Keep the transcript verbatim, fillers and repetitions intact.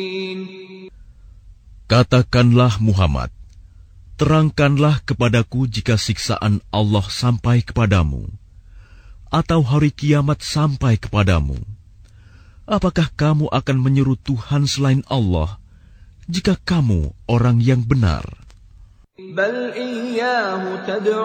Katakanlah Muhammad, terangkanlah kepadaku jika siksaan Allah sampai kepadamu, atau hari kiamat sampai kepadamu. Apakah kamu akan menyeru Tuhan selain Allah, jika kamu orang yang benar?